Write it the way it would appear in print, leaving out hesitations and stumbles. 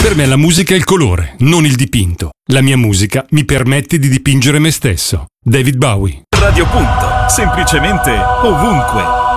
Per me la musica è il colore, non il dipinto. La mia musica mi permette di dipingere me stesso. David Bowie. Radio Punto, semplicemente ovunque.